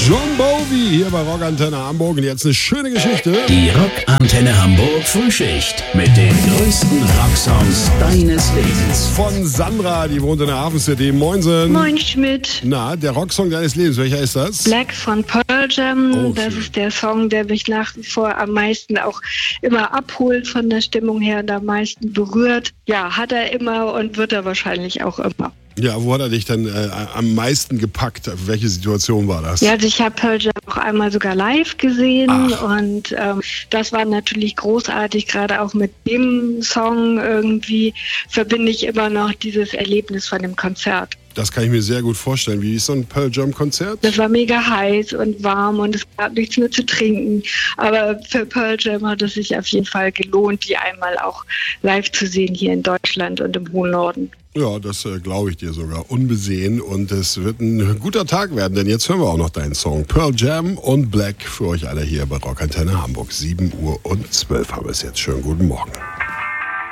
John Bowie hier bei Rockantenne Hamburg und jetzt eine schöne Geschichte. Die Rockantenne Hamburg Frühschicht mit den größten Rocksongs deines Lebens. Von Sandra, die wohnt in der Hafencity. Moinsen. Moin Schmidt. Na, der Rocksong deines Lebens, welcher ist das? Black von Pearl Jam. Oh, das schön. ist der Song, der mich nach wie vor am meisten auch immer abholt von der Stimmung her und am meisten berührt. Ja, hat er immer und wird er wahrscheinlich auch immer. Ja, wo hat er dich denn am meisten gepackt? Welche Situation war das? Ja, also ich habe Pearl Jam auch einmal sogar live gesehen. Ach. Und das war natürlich großartig, gerade auch mit dem Song irgendwie verbinde ich immer noch dieses Erlebnis von dem Konzert. Das kann ich mir sehr gut vorstellen. Wie ist so ein Pearl Jam Konzert? Das war mega heiß und warm und es gab nichts mehr zu trinken. Aber für Pearl Jam hat es sich auf jeden Fall gelohnt, die einmal auch live zu sehen hier in Deutschland und im hohen Norden. Ja, das glaube ich dir sogar unbesehen und es wird ein guter Tag werden, denn jetzt hören wir auch noch deinen Song Pearl Jam und Black für euch alle hier bei Rockantenne Hamburg. 7:12 haben wir es jetzt. Schönen guten Morgen.